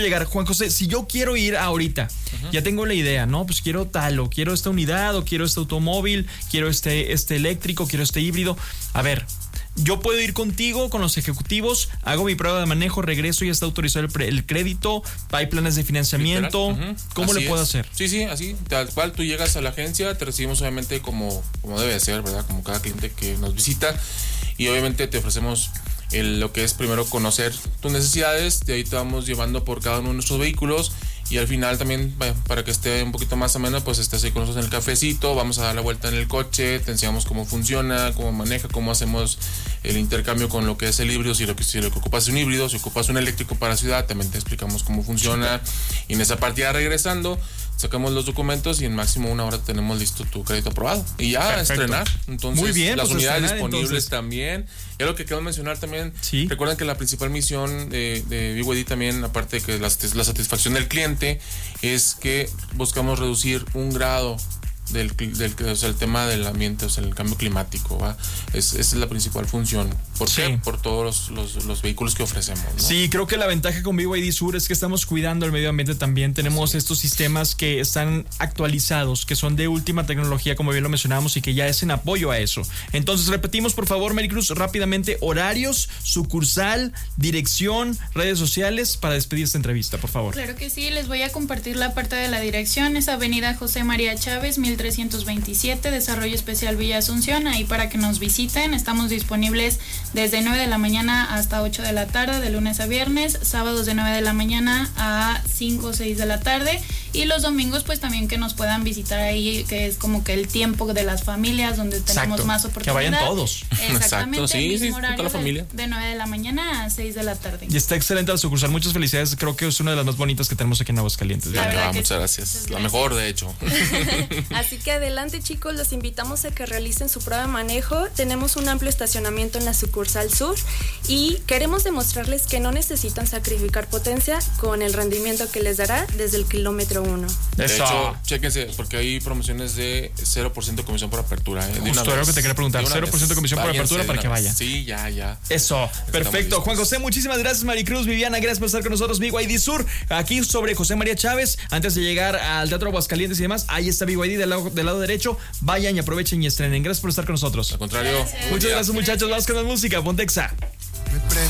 llegar, Juan José, si yo quiero ir ahorita, ya tengo la idea, ¿no? Pues quiero tal, o quiero esta unidad, o quiero este automóvil, quiero este eléctrico, quiero este híbrido. A ver, yo puedo ir contigo, con los ejecutivos, hago mi prueba de manejo, regreso y está autorizado el crédito, hay planes de financiamiento. ¿Cómo así le puedo hacer? Sí, así, tal cual, tú llegas a la agencia, te recibimos obviamente como debe ser, ¿verdad? Como cada cliente que nos visita, y obviamente te ofrecemos lo que es primero conocer tus necesidades, de ahí te vamos llevando por cada uno de nuestros vehículos, y al final también, para que esté un poquito más ameno, pues estás ahí con nosotros en el cafecito, vamos a dar la vuelta en el coche, te enseñamos cómo funciona, cómo maneja, cómo hacemos el intercambio con lo que es el híbrido, si lo que ocupas es un híbrido, si ocupas un eléctrico para ciudad, también te explicamos cómo funciona, y en esa partida regresando, sacamos los documentos y en máximo 1 hora tenemos listo tu crédito aprobado. Y ya a estrenar. Entonces, muy bien, las pues unidades estrenar, disponibles entonces. También. Y algo que quiero mencionar también, recuerden que la principal misión de BYD también, aparte de que la satisfacción del cliente, es que buscamos reducir 1 grado o sea, el tema del ambiente, o sea, el cambio climático, ¿va? Esa es la principal función. ¿Por qué? Por todos los vehículos que ofrecemos, ¿no? Sí, creo que la ventaja con BYD Sur es que estamos cuidando el medio ambiente también. Tenemos estos sistemas que están actualizados, que son de última tecnología, como bien lo mencionábamos, y que ya es en apoyo a eso. Entonces, repetimos, por favor, Maricruz, rápidamente, horarios, sucursal, dirección, redes sociales, para despedir esta entrevista, por favor. Claro que sí, les voy a compartir la parte de la dirección. Es Avenida José María Chávez, 1327, Desarrollo Especial Villa Asunción, ahí para que nos visiten. Estamos disponibles desde 9 de la mañana hasta 8 de la tarde, de lunes a viernes, sábados de 9 de la mañana a 5 o 6 de la tarde, y los domingos pues también que nos puedan visitar ahí, que es como que el tiempo de las familias donde tenemos más oportunidad. Que vayan todos. Exactamente. Sí, mismo horario toda la familia. de 9 de la mañana a 6 de la tarde. Y está excelente la sucursal, muchas felicidades, creo que es una de las más bonitas que tenemos aquí en Aguascalientes. Muchas gracias. La mejor, de hecho. Así que adelante, chicos, los invitamos a que realicen su prueba de manejo. Tenemos un amplio estacionamiento en la sucursal sur y queremos demostrarles que no necesitan sacrificar potencia con el rendimiento que les dará desde el kilómetro 1. De hecho, chéquense, porque hay promociones de 0% comisión por apertura. Justo era lo que te quería preguntar, 0% comisión por apertura para que vayan. Sí, ya. Eso, perfecto. Juan José, muchísimas gracias. Maricruz, Viviana, gracias por estar con nosotros. BYD Sur, aquí sobre José María Chávez, antes de llegar al Teatro Aguascalientes y demás, ahí está BYD del lado derecho. Vayan y aprovechen y estrenen. Gracias por estar con nosotros. Al contrario. Muchas gracias, muchachos. Vamos con la música. Pontexa.